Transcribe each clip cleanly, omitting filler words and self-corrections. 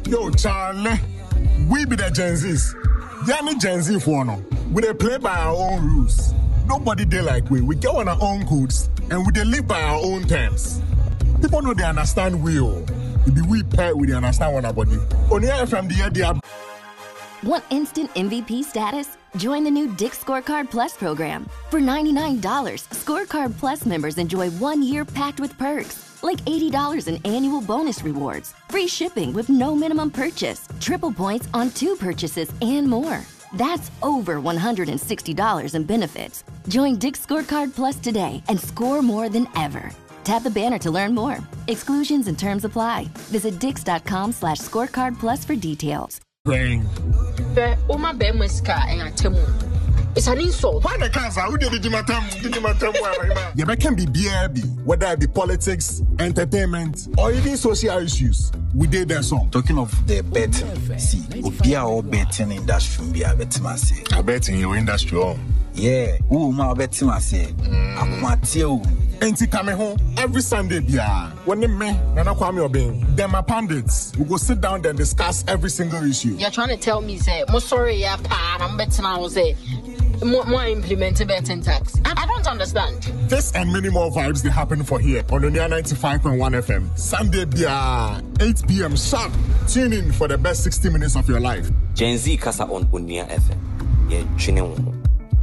Yo, Charlie, we be the Gen Zs. Yanni Gen Z for no. We dey play by our own rules. Nobody dey like we. We get on our own codes and we dey live by our own terms. People know they understand we all. It be we pair we dey understand one another. On here from the year Want instant MVP status? Join the new Dick's Scorecard Plus program. For $99, Scorecard Plus members enjoy 1 year packed with perks, like $80 in annual bonus rewards, free shipping with no minimum purchase, triple points on 2 purchases, and more. That's over $160 in benefits. Join Dick's Scorecard Plus today and score more than ever. Tap the banner to learn more. Exclusions and terms apply. Visit dix.com/scorecard plus for details. Brain. Oma Bemuska and Temu. It's an insult. Why the cancer? Who did you can be BRB, whether it be politics, entertainment, or even social issues. We did that song. Talking of the betting, see, Obia or betting industry, be a betting, I say. I bet in your industry. Yeah, who my betting, I say. I'm Mateo. Ain't coming home every Sunday, yeah. When they me, Nana Kwame Obeng, them are pundits. We go sit down and discuss every single issue. You're trying to tell me, say, mo sorry, yeah, pa, I'm betting I was say, more implemented betting tax. I don't understand. This and many more vibes they happen for here on Onia 95.1 FM. Sunday, yeah, 8 p.m. sharp. Tune in for the best 60 minutes of your life. Gen Z Kasa on Onia FM. Yeah, tune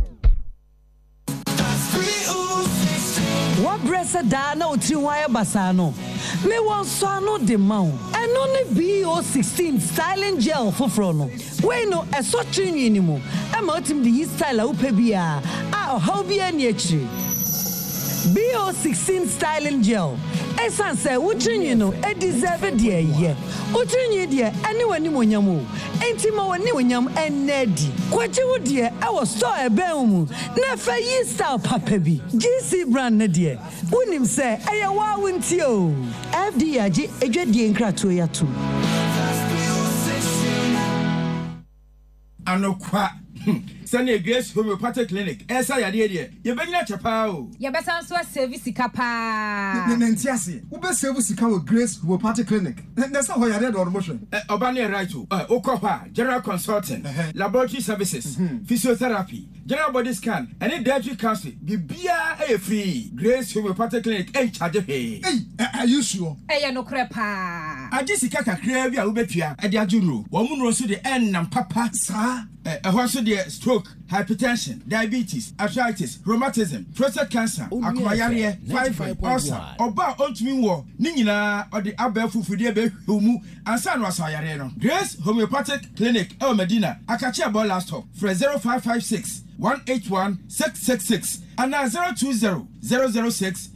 What bressa da na otiwaya basano. Me wan so ano de ma wo. Eno ne BO16 styling gel foforo no. We no eso twinwi ni mu. E ma otim de style a wo pa bia. A how bia ni akiri. BO16 styling gel. Esanse wo twinwi no e deserve de ye. Wo twinwi de ene wani monyam o. Enti ma wani monyam enedi. Kwachi wo de e wo store e ben mu. Na fa yi style papa bi. GC brand na de. Unim se eye wa wunti o. FD age edwadie nkrato ya to. Anokwa Sane Grace Homeopathic Clinic. Esa ya de. Ye begina chapa o. Ye besa so service kapa. Nentiase. Wo be service ka wo Grace Homeopathic Clinic. Nesa ho ya de do motion. Obane right o. Okwa general consulting, laboratory services, physiotherapy, general body scan, and dietary counseling. Bibia e free. Grace Homeopathic Clinic en charge he. Hey, are you sure? Ye no krepa. Ajisika kakra bia wo betua. E de ajuru. Wo mu no so de en nam papa. Sa Also the stroke, hypertension, diabetes, arthritis, rheumatism, prostate cancer, akwayarie, fibroid, ulcer, oba ontumi wo, ni nyina odi abafu fudie be humu ansa no asayare no. Grace Homeopathic Clinic El Medina, Akachi Abo last stop, for 0556 181 666 and 020 006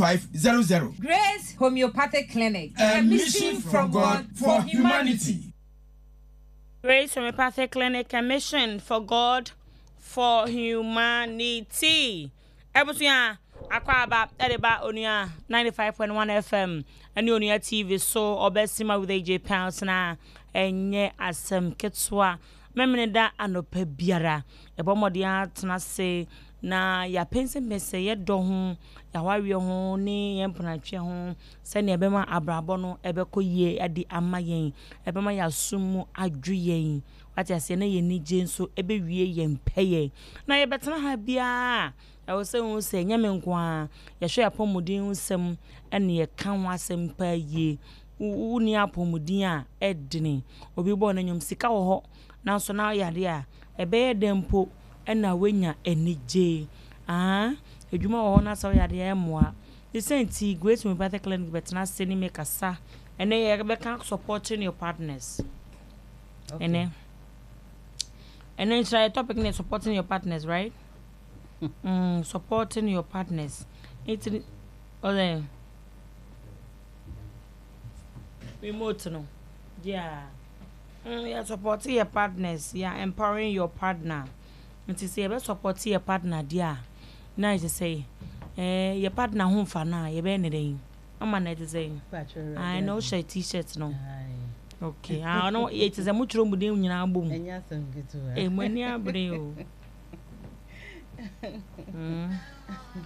7500. Grace Homeopathic Clinic, a mission from God for humanity. Grace Homeopathic Clinic, a mission for God for humanity. Ebusuya akwaba edeba Onia 95.1 FM and Onia TV so obesima with AJ Pounds na enye asem ketwa memene da anope biara ebomode atena se na ya pense mese ye do ho ya wawe ho ni ye mpanatwe ho se ne ebema abrabo no ebeko ye ade amayen ebema ya sumu adwu yen wati ase na ye nije nso ebewie ye mpeye na ye betena ha bia e wo se nyame nkwa ya hwe apomudin nsem ene ye kan ho asem pa ye uni apomudin a edene obi bo na nyom sika wo ho na so na yade a ebeye dempo ena wenya enije edwuma wo na so yade emoa the senti Grace Homeopathic Clinic betena seni mekasa ene ye be kan supporting your partners okay. ene try topic ne supporting your partners, right? Supporting your partners it's okay remote no yeah yeah supporting your partners, yeah empowering your partner. It is about supporting your partner, dear. Now you say, your partner home for now, you be anything. I'm not saying. I know she t-shirts no. Okay, I know it is a much room with you in our boom. And yes, I'm good to her. And when you're brave.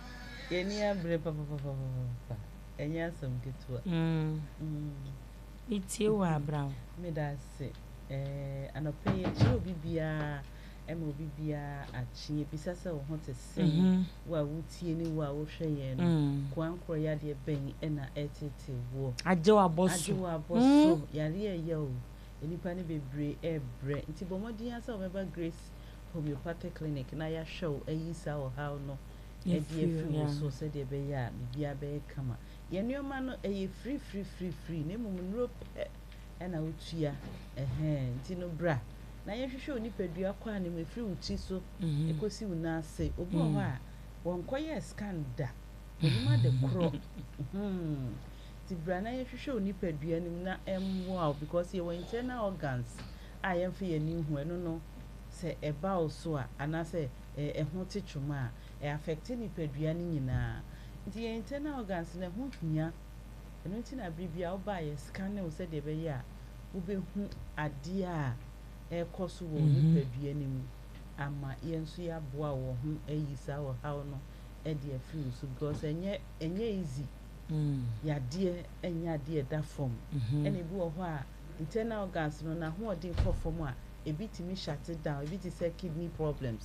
And yes, I'm good to her. It's you, Brown. Me that say, anɔpɛ yɛ kyerɛ obi biara ɛma obi biara akyi ebisa sɛ wo ho te sɛn wo a wotie ne wo a wohwɛ yɛn no kwankoro yɛ adeɛ bɛn ɛna ɛtete wo agye wo abɔso yare ɛyɛ o enipa ne bebree ɛbrɛ nti bɔ mmɔden asɛ wɔbɛba Grace Homeopathic Clinic na yɛahwɛ wo ayi saa wɔ haw no ɛde afiri wo so sɛdeɛ ɛbɛyɛ a biribiara bɛyɛ kama yɛn nneɛma no ɛyɛ free na mmom nnuro ɛna wotua nti no bra na yɛhwehwɛ onipadua kwa ne mefiri uti so ekosi una ase obi ho a wonkɔyɛ scan da onima de kro ti bra na yɛhwehwɛ onipadua nim na wow because your internal organs a yɛmfa yɛni hu ɛno no sɛ ɛba oso a anase ɛho te twuma a affect nipadua ne nyinaa nti your internal organs na ho hia ɛno nti na bribia wo ba yɛ scan ne wo sɛ de bɛyɛ a wo behu ade a ekosu wo nipadua nim ama yenso ya boa wo ho ayisa wo haw no e de afiri so because enye easy yade enya de da form ene bi wo ho a internal organs no na ho odi for form a ebitimi shut it down ebiti say kidney problems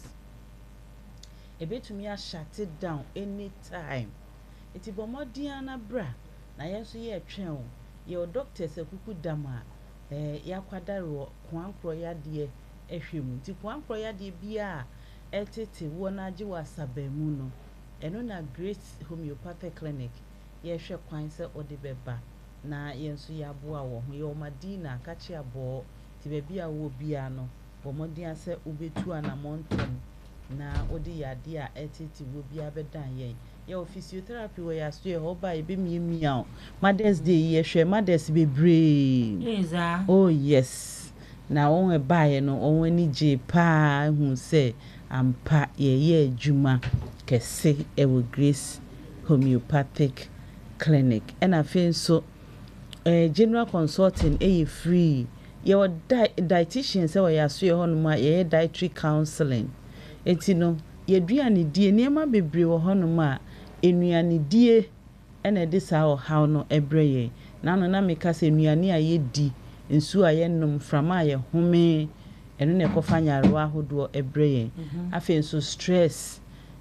ebitumi a shut it down anytime iti bomodian na bra na yenso ye twɛn wo ye doctors akuku dama yakwadaro kwankro yade ehwemu ti kwankro yade bia etete wona age wasabemu no eno na Great Homeopathic Clinic yehwe kwan se ode beba na yenso yaboa wo ho ye omadina kachi abo ti be bia wo bia no bomodin ase obetu anamontom na ode yade a etete wo bia bedan yen your physiotherapy where you stay hoba e be miao Mother's Day ye hwe mothers be brave oh yes na won e bae no won ani je pa hu se ampa ye adwuma kese e wo Grace Homeopathic Clinic and afen so general consulting free your dietitian say we aso ye honuma ye dietary counseling etino ye duane die niema bebre wo honuma enuane die ene de saa o haw no ebreye na no na meka se enuane a ye di nsu a ye nom frama ye home eno ne kofa nyaro ahodo ebreye afen so stress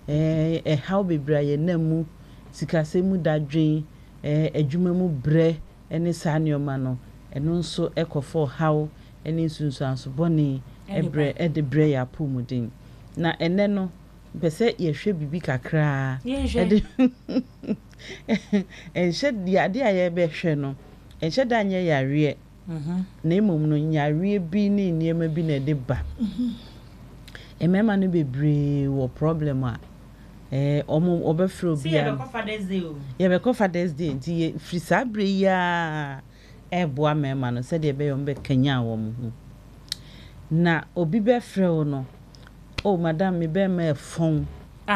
haw bebre ye namu sikasemu dadwen adwuma mu bre ene saa neoma no eno nso ekofo haw ene sunsuanso bone ebre bre ya pomudin na ene no pese yehwe bibi kakra enhye dia ye behwe no enhye da anye yare na emom no yare bi ni niema bi na de ba emema no bebre wo problem a omo obefro bia ye be Father's Day nti free sabre ya eboa mema no se de be yo mbe kanya wo mu na obi be frɛ no oh madam me be me phone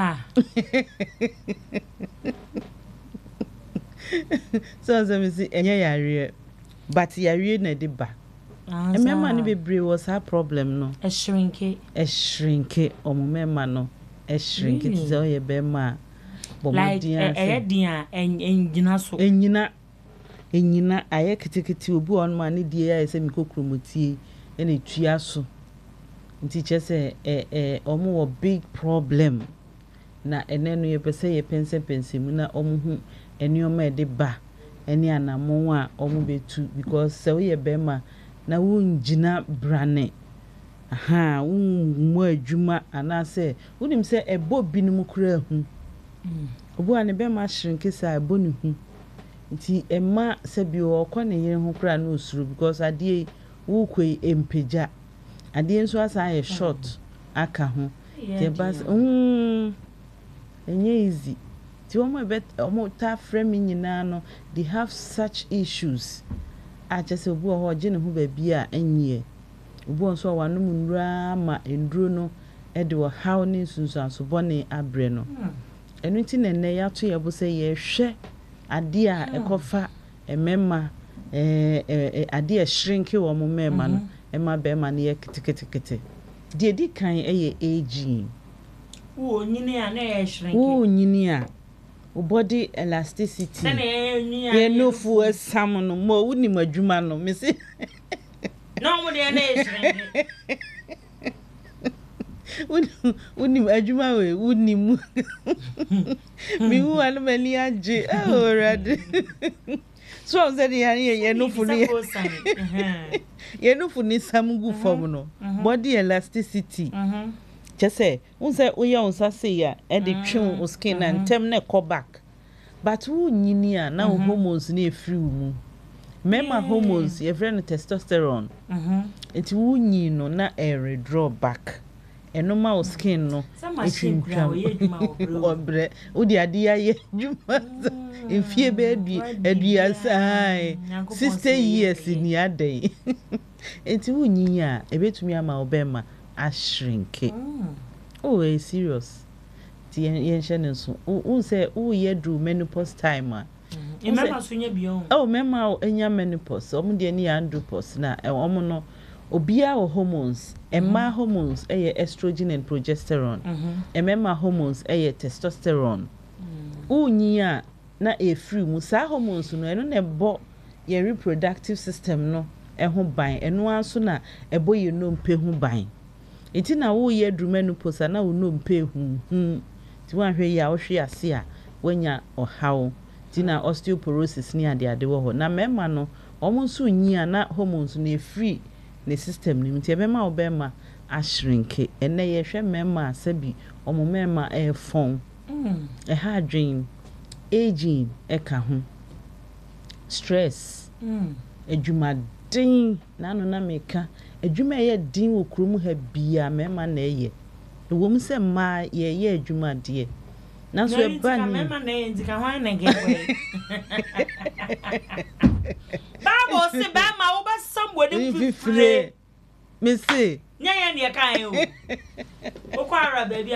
so me see enye yare but yare na de ba emema no bebre was her problem no a shrinke omo mema no a shrink it is all ye be ma like dia engina so enyina aye kitikiti obi on ma ne die ya se mi kokromotie ene tua so nti chese omo wo big problem na enenu ye pese ye pense mu na omo hu enioma e de ba eni anamon a omo betu because se wo ye be ma na wo ngina brane mo adwuma anase wonim se ebo binim kura hu obu ane be ma shrink sa ebo ni hu nti emma se bi wo kɔ ne yere ho kura na osuru because ade wo kwei empeja ade nso asa ye short aka ho te bas enye easy ti omo ta frame nyina no they have such issues a chese obu ho je ne ho ba bia enye obu nso wanu munra ma enduro no e de wo haw ne sunsuanso bone abre no enu ti nenne ya to ye bo se ye hwe ade a ekofa emema ade a shrink wo mo mema no ema be ma ne ye kitikiti de di kan eye aging wo nyini a na ye shrink wo nyini a body elasticity ye no fu esam no mo woni madwuma no me se no mo de na esrenge woni adwuma we woni mu mi wu anu mali age orade so say ye no fu ni ye no fu ni sam gu form no body elasticity Jesse, unse uya unsa say ya e de twen o skin and tem na come back. But who nyini a na hormones na free mu. Mema hormones ye friend testosterone. Enti who nyi no na e draw back. Eno ma o skin no. It twa ye djuma obre. Odi ade ya ye djuma. Enfie be aduasa 60 years ni ade. Enti who nyi a e betumi ama obema a shrink. Oh, it's serious. Say, oh, ye do menopause time. Oh, mema, enya menopause. Dear ni andropause na. Omono, obia o hormones. Emma hormones, estrogen and progesterone. Emma hormones, testosterone. Nya na free musa hormones no eno ne bo ye reproductive system no ho ban. Eno anso na ebo ye no mpe ho ban. Iti na wo ye menopause na wo no mpe hu ti wan hwe ya wo hwe ase a wanya ohawo ti na osteoporosis ni ade wo ho na mema no omo nso nyi na hormones na free ne system ni ti bema obema a shrink ene ye hwe mema asabi omo mema e fon ha dream aging ka ho stress adwumaden na no na meka adwuma ye din wo krom ha bia mema na eye wo se ma ye adwuma de na so e ba ni mema na ye ndika hwan na gewe babo se ba ma wo ba somebody free me say nya ye ne kan o kwa ara baby